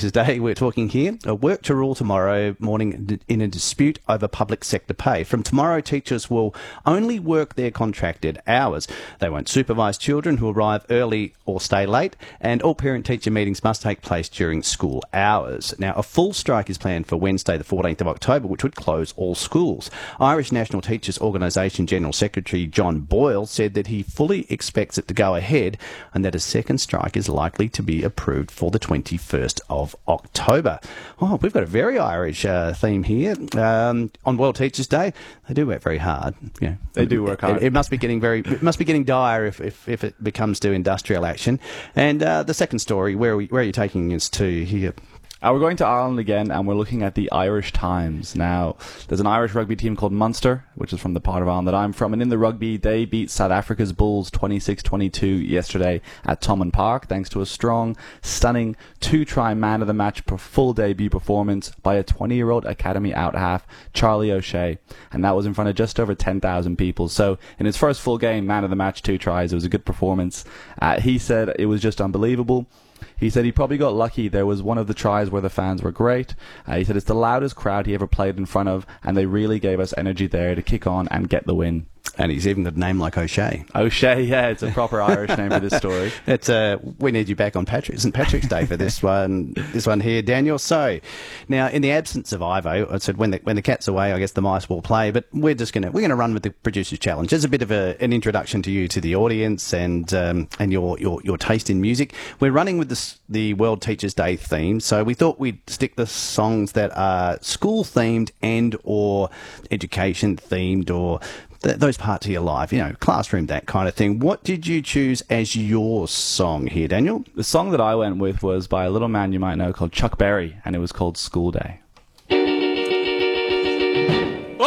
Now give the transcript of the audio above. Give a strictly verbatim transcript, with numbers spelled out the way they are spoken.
Teachers Day, we're talking here. A work to rule tomorrow morning in a dispute over public sector pay. From tomorrow, teachers will only work their contracted hours. They won't supervise children who arrive early or stay late, and all parent-teacher meetings must take place during school hours. Now, a full strike is planned for Wednesday, the fourteenth of October, which would close all schools. Irish National Teachers Organisation General Secretary John Boyle said that he fully expects it to go ahead and that a second strike is likely to be approved for the twenty-first of October. Oh, we've got a very Irish uh, theme here. Um, on World Teachers Day, they do work very hard. You know, they do work hard. It, it must be getting very, it must be getting dire if, if, if it becomes to industrial action. And uh, the second story, where are, we, where are you taking us to here? Uh, we're going to Ireland again, and we're looking at the Irish Times. Now, there's an Irish rugby team called Munster, which is from the part of Ireland that I'm from, and in the rugby, they beat South Africa's Bulls twenty-six twenty-two yesterday at Thomond Park, thanks to a strong, stunning two-try man-of-the-match full debut performance by a twenty-year-old academy out-half, Charlie O'Shea, and that was in front of just over ten thousand people. So, in his first full game, man-of-the-match, two tries, it was a good performance. Uh, he said it was just unbelievable. He said he probably got lucky. There was one of the tries where the fans were great. Uh, he said it's the loudest crowd he ever played in front of, and they really gave us energy there to kick on and get the win. And he's even got a name like O'Shea. O'Shea, yeah, it's a proper Irish name for this story. It's uh, we need you back on Patrick, Saint Patrick's Day for this one. This one here, Daniel. So, now in the absence of Ivo, I said when the when the cat's away, I guess the mice will play. But we're just gonna we're gonna run with the producers' challenge. As a bit of a, an introduction to you, to the audience, and um, and your, your your taste in music. We're running with this, the World Teachers Day theme. So we thought we'd stick the songs that are school themed and or education themed or th- those parts of your life, you know, classroom, that kind of thing. What did you choose as your song here, Daniel? The song that I went with was by a little man you might know called Chuck Berry, and it was called School Day.